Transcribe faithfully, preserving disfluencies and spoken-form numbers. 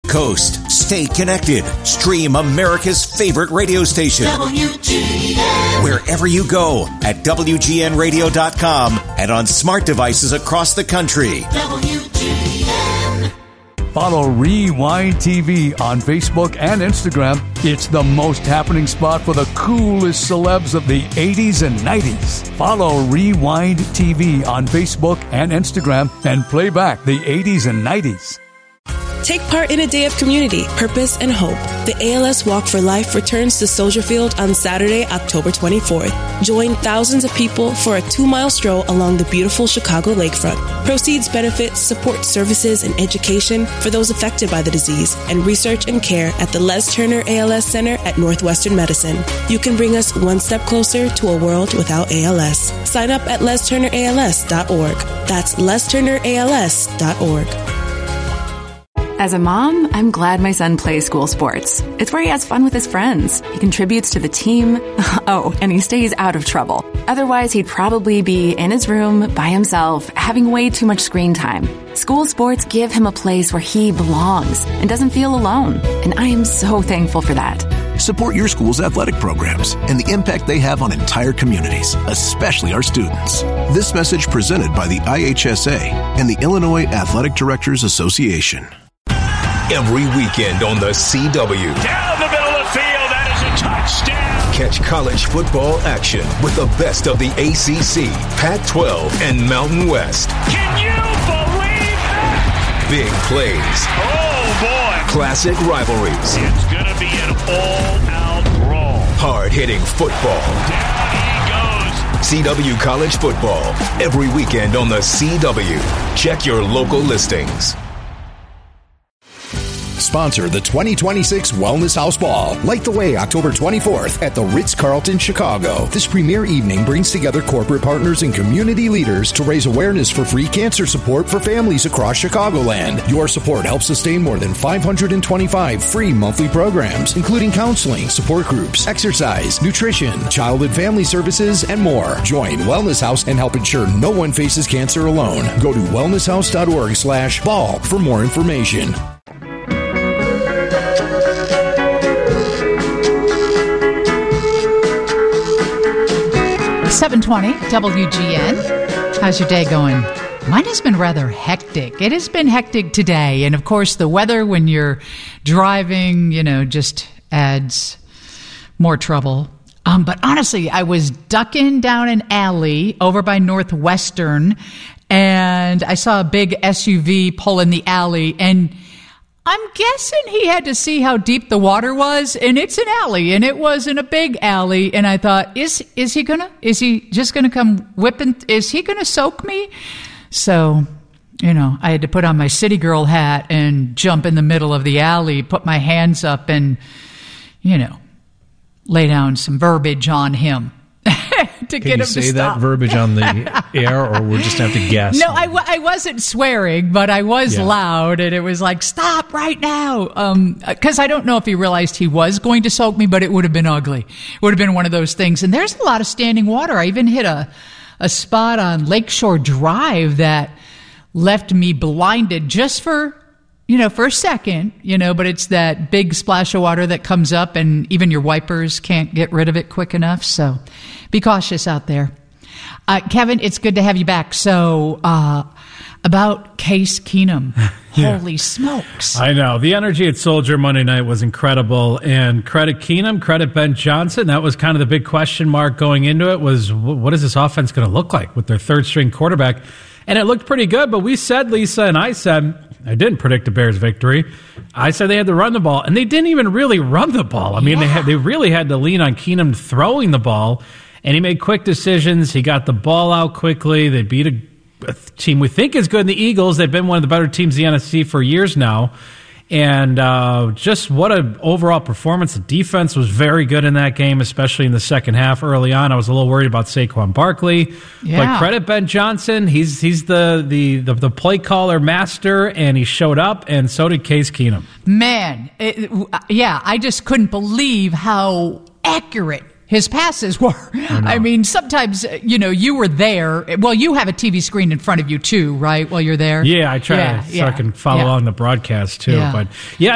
coast. Stay connected. Stream America's favorite radio station. W G N. Wherever you go at W G N radio dot com and on smart devices across the country. W G N. Follow Rewind T V on Facebook and Instagram. It's the most happening spot for the coolest celebs of the eighties and nineties. Follow Rewind T V on Facebook and Instagram and play back the eighties and nineties. Take part in a day of community, purpose, and hope. The A L S Walk for Life returns to Soldier Field on Saturday, October twenty-fourth. Join thousands of people for a two-mile stroll along the beautiful Chicago lakefront. Proceeds benefit support services and education for those affected by the disease and research and care at the Les Turner A L S Center at Northwestern Medicine. You can bring us one step closer to a world without A L S. Sign up at les turner A L S dot org. That's les turner A L S dot org. As a mom, I'm glad my son plays school sports. It's where he has fun with his friends. He contributes to the team. Oh, and he stays out of trouble. Otherwise, he'd probably be in his room by himself, having way too much screen time. School sports give him a place where he belongs and doesn't feel alone. And I am so thankful for that. Support your school's athletic programs and the impact they have on entire communities, especially our students. This message presented by the I H S A and the Illinois Athletic Directors Association. Every weekend on the C W. Down the middle of the field, that is a touchdown. Catch college football action with the best of the A C C, Pac twelve, and Mountain West. Can you believe that? Big plays. Oh, boy. Classic rivalries. It's going to be an all-out brawl. Hard-hitting football. Down he goes. C W College Football. Every weekend on the C W. Check your local listings. Sponsor the twenty twenty-six Wellness House Ball. Light the way October twenty-fourth at the Ritz-Carlton, Chicago. This premier evening brings together corporate partners and community leaders to raise awareness for free cancer support for families across Chicagoland. Your support helps sustain more than five hundred twenty-five free monthly programs, including counseling, support groups, exercise, nutrition, child and family services, and more. Join Wellness House and help ensure no one faces cancer alone. Go to wellness house dot org slash ball for more information. seven twenty W G N. How's your day going? Mine has been rather hectic. It has been hectic today. And, of course, the weather when you're driving, you know, just adds more trouble. Um, but, honestly, I was ducking down an alley over by Northwestern, and I saw a big S U V pull in the alley, and I'm guessing he had to see how deep the water was, and it's an alley, and it wasn't a big alley. And I thought, is is he gonna? Is he just gonna come whipping? Is he gonna soak me? So, you know, I had to put on my city girl hat and jump in the middle of the alley, put my hands up, and you know, lay down some verbiage on him. To Can get you him say to stop. that verbiage on the air, or we'll just have to guess? No, I, w- I wasn't swearing, but I was Yeah. loud, and it was like, stop right now. Um, because I don't know if he realized he was going to soak me, but it would have been ugly. It would have been one of those things. And there's a lot of standing water. I even hit a, a spot on Lakeshore Drive that left me blinded just for, you know, for a second, you know, but it's that big splash of water that comes up, and even your wipers can't get rid of it quick enough. So be cautious out there. Uh, Kevin, it's good to have you back. So, uh, about Case Keenum. Yeah. Holy smokes. I know. The energy at Soldier Monday night was incredible. And credit Keenum, credit Ben Johnson. That was kind of the big question mark going into it was, what is this offense going to look like with their third-string quarterback? And it looked pretty good, but we said, Lisa, and I said, I didn't predict the Bears' victory. I said they had to run the ball, and they didn't even really run the ball. I mean, yeah. they had, they really had to lean on Keenum throwing the ball, and he made quick decisions. He got the ball out quickly. They beat a, a team we think is good in the Eagles. They've been one of the better teams in the N F C for years now. And uh, just what an overall performance. The defense was very good in that game, especially in the second half. Early on, I was a little worried about Saquon Barkley. Yeah. But credit Ben Johnson. He's he's the, the, the, the play caller master, and he showed up, and so did Case Keenum. Man, it, yeah, I just couldn't believe how accurate his passes were. I, I mean, sometimes, you know, you were there. Well, you have a T V screen in front of you, too, right, while you're there? Yeah, I try yeah, to, so yeah, I can follow yeah. on the broadcast, too. Yeah. But, yeah,